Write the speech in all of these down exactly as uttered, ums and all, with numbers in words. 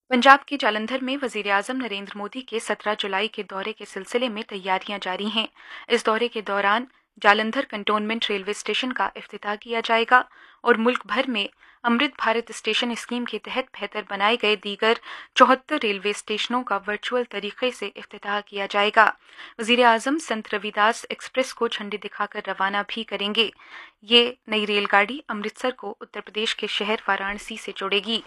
पंजाब के जालंधर में वजीर आजम नरेंद्र मोदी के सत्रह जुलाई के दौरे के सिलसिले में तैयारियां जारी हैं। इस दौरे के दौरान जालंधर कंटोनमेंट रेलवे स्टेशन का इफ्तिताह किया जाएगा और मुल्क भर में अमृत भारत स्टेशन स्कीम के तहत बेहतर बनाए गए दीगर चौहत्तर रेलवे स्टेशनों का वर्चुअल तरीके से इफ्तिताह किया जाएगा। वजीर आजम संत रविदास एक्सप्रेस को झंडी दिखाकर रवाना भी करेंगे। ये नई रेलगाड़ी अमृतसर को उत्तर प्रदेश के शहर वाराणसी से जोड़ेगी।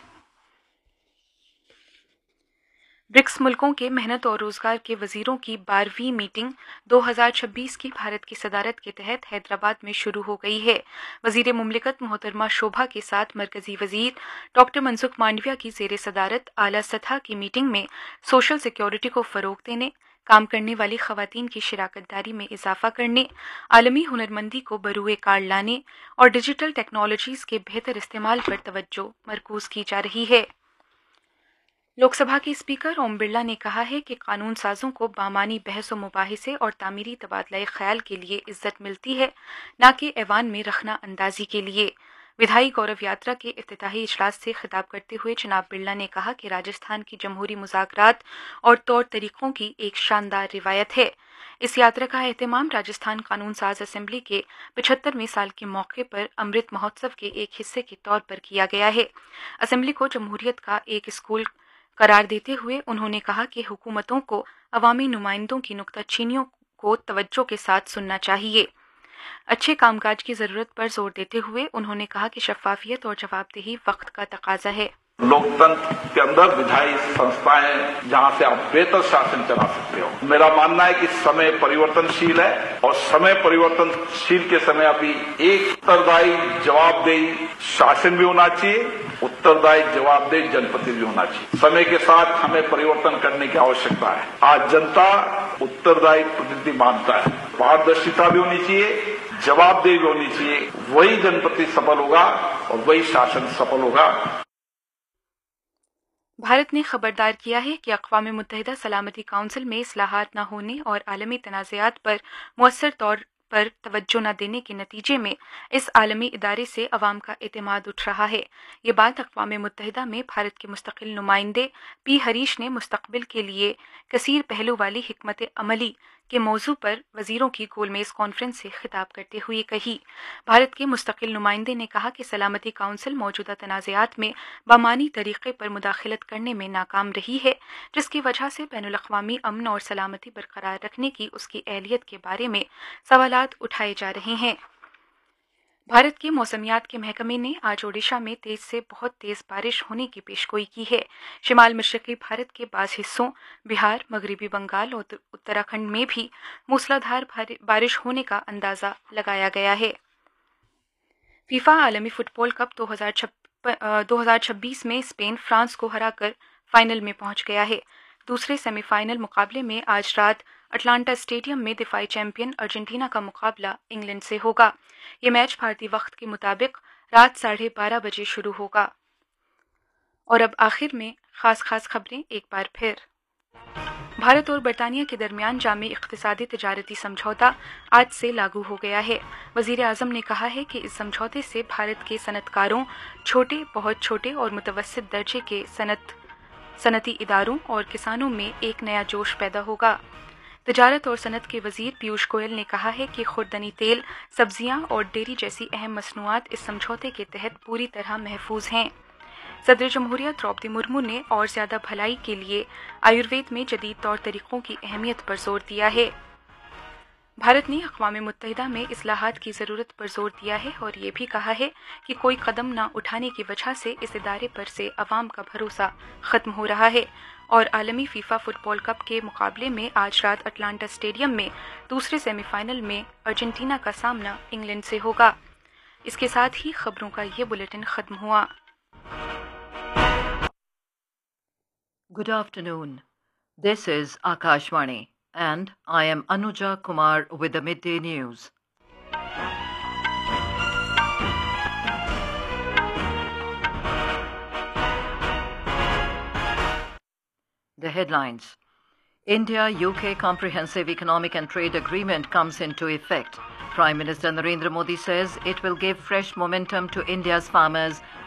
ब्रिक्स मुल्कों के मेहनत और रोजगार के वजीरों की बारहवीं मीटिंग दो हज़ार छब्बीस की भारत की सदारत के तहत हैदराबाद में शुरू हो गई है। वजीर मुमलिकत मोहतरमा शोभा के साथ मरकजी वजीर डॉक्टर मनसुख मांडविया की जेर सदारत आला सतह की मीटिंग में सोशल सिक्योरिटी को फरोग देने, काम करने वाली खवातीन की शिराकतदारी में इजाफा करने, आलमी हुनरमंदी को बरूए कार लाने और डिजिटल टेक्नोलॉजीज के बेहतर इस्तेमाल पर तवज्जो मरकूज की जा रही है। लोकसभा के स्पीकर ओम बिरला ने कहा है कि कानून साजों को बामानी बहस व मुबाहिसे और तामीरी तबादला ख्याल के लिए इज्जत मिलती है, न कि ऐवान में रखना अंदाजी के लिए। विधायी गौरव यात्रा के इफ्तिताही इजलास से खिताब करते हुए जनाब बिरला ने कहा कि राजस्थान की जमहूरी मुज़ाकरात और तौर तरीक़ों की एक शानदार रिवायत है। इस यात्रा का एहतमाम राजस्थान कानून साज असेंबली के पचहत्तरवें साल के मौके पर अमृत महोत्सव के एक हिस्से के तौर पर किया गया है। असेंबली को जमहूरियत का एक स्कूल करार देते हुए उन्होंने कहा कि हुकूमतों को अवामी नुमाइंदों की नुक्ताचीनियों को तवज्जो के साथ सुनना चाहिए। अच्छे कामकाज की जरूरत पर जोर देते हुए उन्होंने कहा कि शफाफियत और जवाबदेही वक्त का तकाजा है। लोकतंत्र के अंदर विधायी संस्थाएं जहां से आप बेहतर शासन चला सकते हो। मेरा मानना है कि समय परिवर्तनशील है और समय परिवर्तनशील के समय अभी एक उत्तरदायी जवाबदेही शासन भी होना चाहिए, उत्तरदायी जवाबदेही जनप्रतिनिधि भी होना चाहिए। समय के साथ हमें परिवर्तन करने की आवश्यकता है। आज जनता उत्तरदायी प्रतिनिधि मानता है। पारदर्शिता भी होनी चाहिए, जवाबदेही भी होनी चाहिए। वही जनप्रतिनिधि सफल होगा और वही शासन सफल होगा। भारत ने खबरदार किया है कि अक़वाम मुत्तहिदा सलामती काउंसिल में इस्लाहात न होने और आलमी तनाज़ात पर मुअस्सर तौर पर तवज्जो न देने के नतीजे में इस आलमी इदारे से अवाम का एतमाद उठ रहा है। ये बात अक़वाम मुत्तहिदा में भारत के मुस्तकिल नुमाइंदे पी हरीश ने मुस्तक़बिल के लिए कसीर पहलू वाली हिकमत अमली के मौजू पर वजीरों की गोलमेज कॉन्फ्रेंस से खिताब करते हुए कही। भारत के मुस्तकिल नुमाइंदे ने कहा कि सलामती काउंसिल मौजूदा तनाज़ात में बामानी तरीक़े पर मुदाखलत करने में नाकाम रही है, जिसकी वजह से बैनुल-अक़वामी अमन और सलामती बरकरार रखने की उसकी अहलियत के बारे में सवालात उठाए जा रहे हैं। भारत के मौसमियात के महकमे ने आज ओडिशा में तेज से बहुत तेज बारिश होने की पेशगोई की है। शिमाल मशरक़ी भारत के बाज़ हिस्सों, बिहार, मगरबी बंगाल और उत्तराखंड में भी मूसलाधार बारिश होने का अंदाज़ा लगाया गया है। फीफा आलमी फुटबॉल कप दो हज़ार छब्बीस में स्पेन फ्रांस को हराकर फाइनल में पहुंच गया है। दूसरे सेमीफाइनल मुकाबले में आज रात अटलांटा स्टेडियम में दिफाई चैंपियन अर्जेंटीना का मुकाबला इंग्लैंड से होगा। ये मैच भारतीय वक्त के मुताबिक रात साढ़े बारह बजे शुरू होगा। और अब आखिर में खास खास खबरें एक बार फिर। भारत और बरतानिया के दरमियान जामे इक़्तिसादी तिजारती समझौता आज से लागू हो गया है। वज़ीर आज़म ने कहा है कि इस समझौते से भारत के सनतकारों, छोटे, बहुत छोटे और मुतवस्सित दर्जे के सनत सनती इदारों और किसानों में एक नया जोश पैदा होगा। तिजारत और सनत के वजीर पीयूष गोयल ने कहा है कि खुर्दनी तेल, सब्जियां और डेयरी जैसी अहम मसनूआत इस समझौते के तहत पूरी तरह महफूज हैं। सदर जमहूरिया द्रौपदी मुर्मू ने और ज़्यादा भलाई के लिए आयुर्वेद में जदीद तौर तरीक़ों की अहमियत पर जोर दिया है। भारत ने अक़वाम मुत्तहिदा में इस्लाहात की ज़रूरत पर जोर दिया है और ये भी कहा है कि कोई कदम न उठाने की वजह से इस इदारे पर से अवाम का भरोसा ख़त्म हो रहा है। और आलमी फीफा फुटबॉल कप के मुकाबले में आज रात अटलांटा स्टेडियम में दूसरे सेमीफाइनल में अर्जेंटीना का सामना इंग्लैंड से होगा। इसके साथ ही खबरों का ये बुलेटिन ख़त्म हुआ। Good afternoon. This is Akashvani and I am Anuja Kumar with the midday news. The headlines. India-U K Comprehensive Economic and Trade Agreement comes into effect. Prime Minister Narendra Modi says it will give fresh momentum to India's farmers